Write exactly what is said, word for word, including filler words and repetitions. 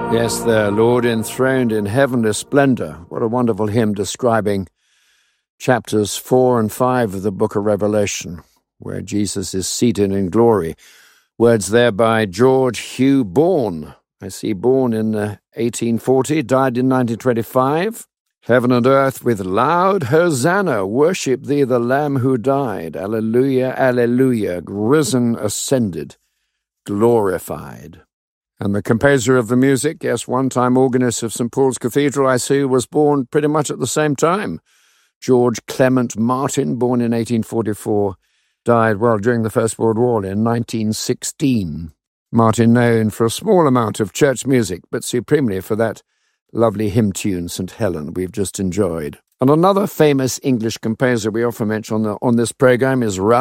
Yes, the Lord enthroned in heavenly splendor. What a wonderful hymn describing chapters four and five of the book of Revelation, where Jesus is seated in glory. Words there by George Hugh Bourne. I see Bourne in uh, eighteen forty, died in nineteen twenty-five. Heaven and earth with loud Hosanna worship thee, the Lamb who died. Alleluia, alleluia, risen, ascended, glorified. And the composer of the music, yes, one-time organist of Saint Paul's Cathedral, I see, was born pretty much at the same time. George Clement Martin, born in eighteen forty-four, died, well, during the First World War in nineteen sixteen. Martin known for a small amount of church music, but supremely for that lovely hymn tune, Saint Helen, we've just enjoyed. And another famous English composer we often mention on, the, on this program is Ralph